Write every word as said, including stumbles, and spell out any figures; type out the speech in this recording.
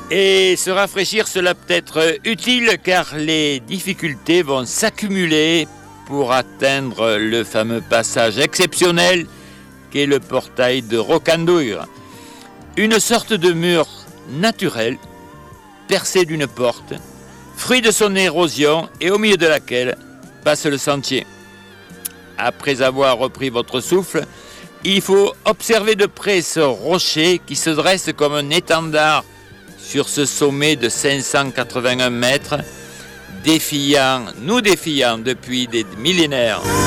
Et se rafraîchir, cela peut être utile car les difficultés vont s'accumuler pour atteindre le fameux passage exceptionnel qu'est le portail de Rocandour. Une sorte de mur naturel percé d'une porte, fruit de son érosion et au milieu de laquelle passe le sentier. Après avoir repris votre souffle, il faut observer de près ce rocher qui se dresse comme un étendard sur ce sommet de cinq cent quatre-vingt-un mètres, défiant, nous défiant depuis des millénaires.